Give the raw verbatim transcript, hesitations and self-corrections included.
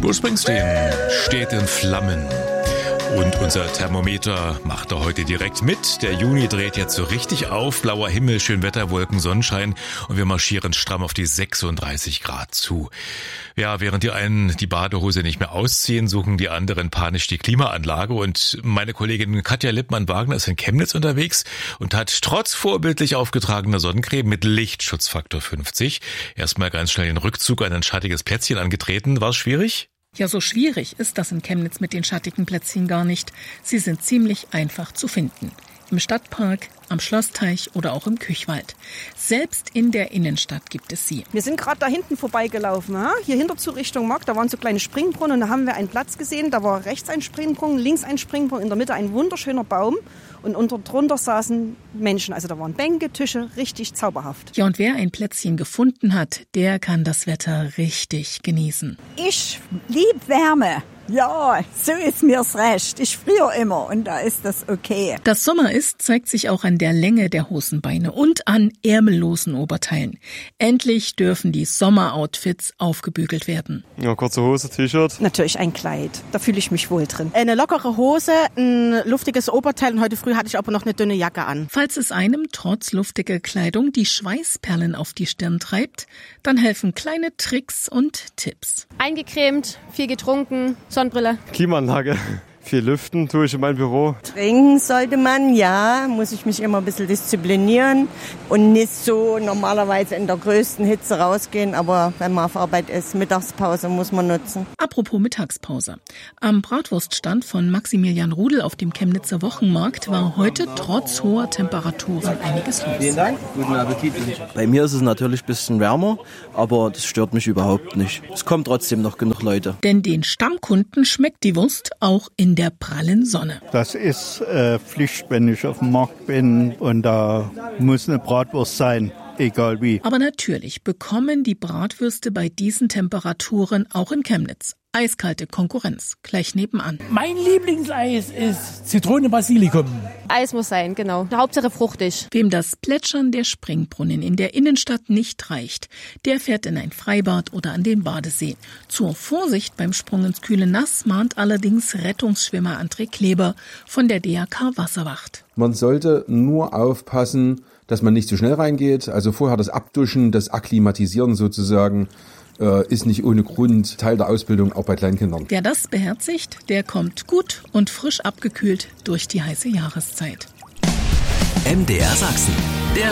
Bruce Springsteen steht in Flammen. Und unser Thermometer macht er heute direkt mit. Der Juni dreht jetzt so richtig auf. Blauer Himmel, schön Wetter, Wolken, Sonnenschein. Und wir marschieren stramm auf die sechsunddreißig Grad zu. Ja, während die einen die Badehose nicht mehr ausziehen, suchen die anderen panisch die Klimaanlage. Und meine Kollegin Katja Lippmann-Wagner ist in Chemnitz unterwegs und hat trotz vorbildlich aufgetragener Sonnencreme mit Lichtschutzfaktor fünfzig erstmal ganz schnell den Rückzug an ein schattiges Plätzchen angetreten. War es schwierig? Ja, so schwierig ist das in Chemnitz mit den schattigen Plätzchen gar nicht. Sie sind ziemlich einfach zu finden. Im Stadtpark, am Schlossteich oder auch im Küchwald. Selbst in der Innenstadt gibt es sie. Wir sind gerade da hinten vorbeigelaufen, ha? Hier hinter zur Richtung Markt, da waren so kleine Springbrunnen und da haben wir einen Platz gesehen, da war rechts ein Springbrunnen, links ein Springbrunnen, in der Mitte ein wunderschöner Baum und unter drunter saßen Menschen. Also da waren Bänke, Tische, richtig zauberhaft. Ja, und wer ein Plätzchen gefunden hat, der kann das Wetter richtig genießen. Ich lieb Wärme. Ja, so ist mir's recht. Ich friere immer und da ist das okay. Dass Sommer ist, zeigt sich auch an der Länge der Hosenbeine und an ärmellosen Oberteilen. Endlich dürfen die Sommeroutfits aufgebügelt werden. Ja, kurze Hose, T-Shirt. Natürlich ein Kleid, da fühle ich mich wohl drin. Eine lockere Hose, ein luftiges Oberteil und heute früh hatte ich aber noch eine dünne Jacke an. Falls es einem trotz luftiger Kleidung die Schweißperlen auf die Stirn treibt, dann helfen kleine Tricks und Tipps. Eingecremt, viel getrunken, Sonnenbrille. Klimaanlage. Viel lüften tue ich in meinem Büro. Trinken sollte man, ja. Muss ich mich immer ein bisschen disziplinieren und nicht so normalerweise in der größten Hitze rausgehen. Aber wenn man auf Arbeit ist, Mittagspause muss man nutzen. Apropos Mittagspause. Am Bratwurststand von Maximilian Rudel auf dem Chemnitzer Wochenmarkt war heute trotz hoher Temperaturen einiges los. Vielen Dank, guten Appetit. Bei mir ist es natürlich ein bisschen wärmer, aber das stört mich überhaupt nicht. Es kommen trotzdem noch genug Leute. Denn den Stammkunden schmeckt die Wurst auch in der prallen Sonne. Das ist äh, Pflicht, wenn ich auf dem Markt bin und da muss eine Bratwurst sein, egal wie. Aber natürlich bekommen die Bratwürste bei diesen Temperaturen auch in Chemnitz eiskalte Konkurrenz gleich nebenan. Mein Lieblingseis ist Zitrone-Basilikum. Eis muss sein, genau. Hauptsache fruchtig. Wem das Plätschern der Springbrunnen in der Innenstadt nicht reicht, der fährt in ein Freibad oder an den Badesee. Zur Vorsicht beim Sprung ins kühle Nass mahnt allerdings Rettungsschwimmer André Kleber von der D R K Wasserwacht. Man sollte nur aufpassen, dass man nicht zu schnell reingeht. Also vorher das Abduschen, das Akklimatisieren sozusagen, ist nicht ohne Grund Teil der Ausbildung auch bei Kleinkindern. Wer das beherzigt, der kommt gut und frisch abgekühlt durch die heiße Jahreszeit. M D R Sachsen, der